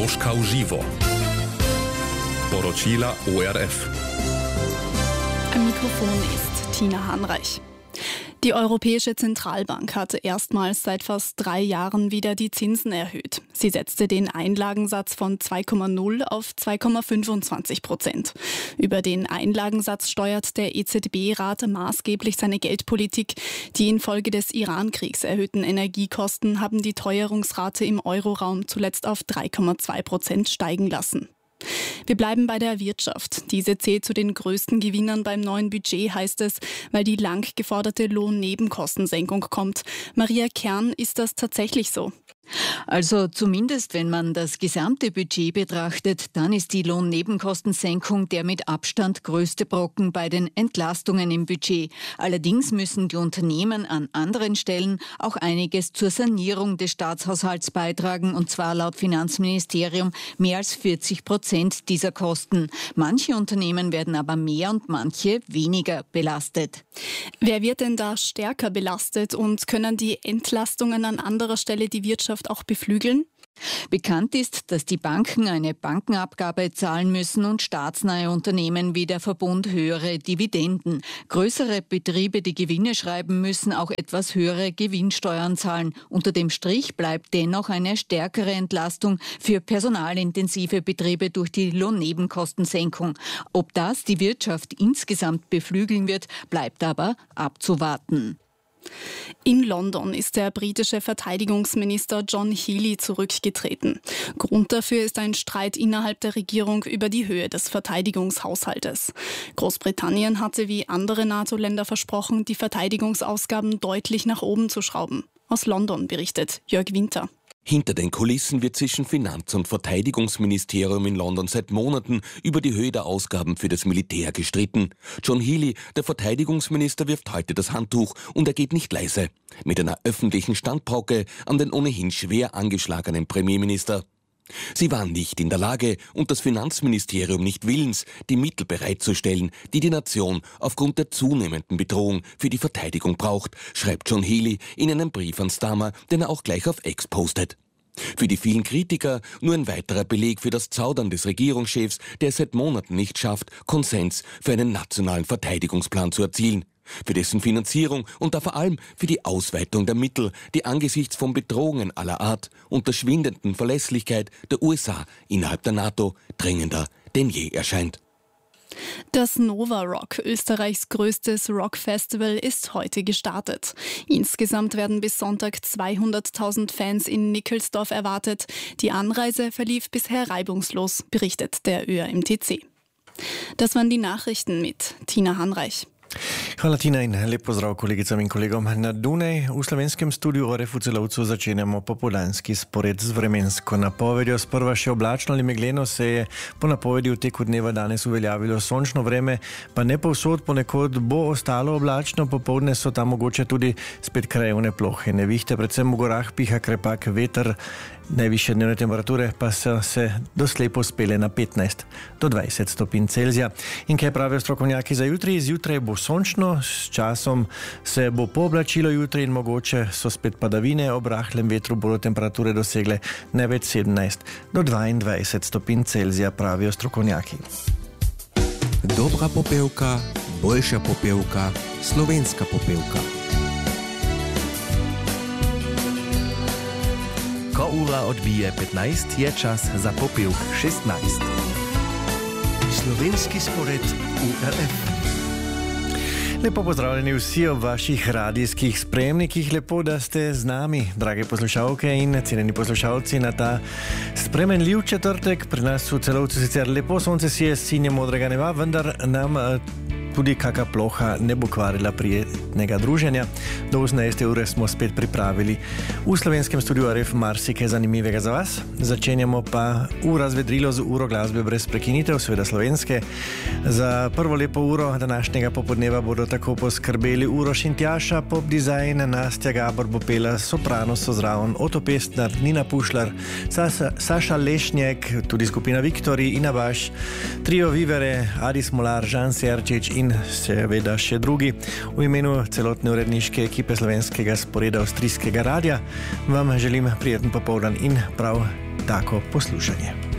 Kroška v živo. Poročila ORF. Am Mikrofon ist Tina Hanreich. Die Europäische Zentralbank hatte erstmals seit fast 3 Jahren wieder die Zinsen erhöht. Sie setzte den Einlagensatz von 2,0 auf 2,25%. Über den Einlagensatz steuert der EZB-Rat maßgeblich seine Geldpolitik. Die infolge des Iran-Kriegs erhöhten Energiekosten haben die Teuerungsrate im Euroraum zuletzt auf 3,2% steigen lassen. Wir bleiben bei der Wirtschaft. Diese zählt zu den größten Gewinnern beim neuen Budget, heißt es, weil die lang geforderte Lohnnebenkostensenkung kommt. Maria Kern, ist das tatsächlich so? Also zumindest, wenn man das gesamte Budget betrachtet, dann ist die Lohnnebenkostensenkung der mit Abstand größte Brocken bei den Entlastungen im Budget. Allerdings müssen die Unternehmen an anderen Stellen auch einiges zur Sanierung des Staatshaushalts beitragen, und zwar laut Finanzministerium mehr als 40% dieser Kosten. Manche Unternehmen werden aber mehr und manche weniger belastet. Wer wird denn da stärker belastet und können die Entlastungen an anderer Stelle die Wirtschaft auch beflügeln? Bekannt ist, dass die Banken eine Bankenabgabe zahlen müssen und staatsnahe Unternehmen wie der Verbund höhere Dividenden. Größere Betriebe, die Gewinne schreiben, müssen auch etwas höhere Gewinnsteuern zahlen. Unter dem Strich bleibt dennoch eine stärkere Entlastung für personalintensive Betriebe durch die Lohnnebenkostensenkung. Ob das die Wirtschaft insgesamt beflügeln wird, bleibt aber abzuwarten. In London ist der britische Verteidigungsminister John Healey zurückgetreten. Grund dafür ist ein Streit innerhalb der Regierung über die Höhe des Verteidigungshaushaltes. Großbritannien hatte wie andere NATO-Länder versprochen, die Verteidigungsausgaben deutlich nach oben zu schrauben. Aus London berichtet Jörg Winter. Hinter den Kulissen wird zwischen Finanz- und Verteidigungsministerium in London seit Monaten über die Höhe der Ausgaben für das Militär gestritten. John Healey, der Verteidigungsminister, wirft heute das Handtuch und er geht nicht leise. Mit einer öffentlichen Standpauke an den ohnehin schwer angeschlagenen Premierminister. Sie waren nicht in der Lage und das Finanzministerium nicht willens, die Mittel bereitzustellen, die die Nation aufgrund der zunehmenden Bedrohung für die Verteidigung braucht, schreibt John Healey in einem Brief an Starmer, den er auch gleich auf X postet. Für die vielen Kritiker nur ein weiterer Beleg für das Zaudern des Regierungschefs, der es seit Monaten nicht schafft, Konsens für einen nationalen Verteidigungsplan zu erzielen. Für dessen Finanzierung und da vor allem für die Ausweitung der Mittel, die angesichts von Bedrohungen aller Art und der schwindenden Verlässlichkeit der USA innerhalb der NATO dringender denn je erscheint. Das Nova Rock, Österreichs größtes Rockfestival, ist heute gestartet. Insgesamt werden bis Sonntag 200.000 Fans in Nickelsdorf erwartet. Die Anreise verlief bisher reibungslos, berichtet der ÖRMTC. Das waren die Nachrichten mit Tina Hanreich. Hvala Tina in lep pozdrav kolegicam in kolegom na Dunaj. V slovenskem studiu ORF v Celovcu začenjamo popoldanski spored z vremensko napovedjo. Sprva še oblačno ali megleno, se je po napovedi v teku dneva danes uveljavilo sončno vreme, pa ne povsod, ponekod bo ostalo oblačno, popoldne so tam mogoče tudi spet krajevne plohe. Nevihte, predvsem v gorah piha krepak veter. Najvišje dnevne temperature pa so se doslej pospele na 15 do 20 stopinj Celzija. In kaj pravijo strokovnjaki za jutri? Zjutraj bo sončno, s časom se bo pooblačilo jutri in mogoče so spet padavine, ob rahlem vetru bodo temperature dosegle največ 17 do 22 stopinj Celzija, pravijo strokovnjaki. Dobra popevka, boljša popevka, slovenska popevka. Ko ura odbije 15, je čas za popevk 16. Slovenski spored ORF. Lepo pozdravljeni vsi ob vaših radijskih sprejemnikih. Lepo, da ste z nami, drage poslušalke in cenjeni poslušalci, na ta spremenljiv četrtek. Pri nas v Celovcu sicer lepo sonce sije s sinje modrega neba, vendar nam tudi kaka ploha ne bo kvarila prijetnega druženja. Do 18. ure smo spet pripravili v slovenskem studiu ORF marsikaj zanimivega za vas. Začenjamo pa v razvedrilo z uro glasbe brez prekinitev, seveda slovenske. Za prvo lepo uro današnjega popodneva bodo tako poskrbeli Uroš in Tjaša, Pop Design, Nastja Gabor bo pela, soprano so zraven Oto Pestnar, Nina Pušlar, Saša Lešnjek, tudi skupina Viktori, Ina Baš, trio Vivere, Adi Smolar, Žan Serčič in seveda še drugi. V imenu celotne uredniške ekipe slovenskega sporeda Avstrijskega radia vam želim prijeten popoldan in prav tako poslušanje.